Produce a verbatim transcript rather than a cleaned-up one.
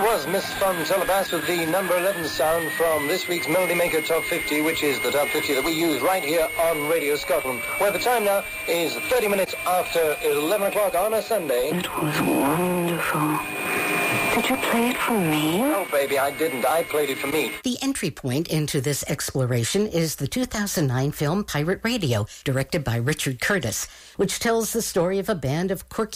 was Miss Fun Telebass with the number eleven sound from this week's Melody Maker Top fifty, which is the Top fifty that we use right here on Radio Scotland, where the time now is thirty minutes after eleven o'clock on a Sunday. It was wonderful. Did you play it for me? No, baby, I didn't. I played it for me. The entry point into this exploration is the two thousand nine film Pirate Radio, directed by Richard Curtis, which tells the story of a band of quirky